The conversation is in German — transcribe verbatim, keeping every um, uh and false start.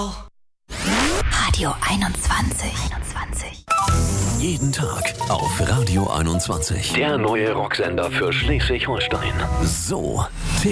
Radio einundzwanzig. einundzwanzig. Jeden Tag auf Radio einundzwanzig. Der neue Rocksender für Schleswig-Holstein. So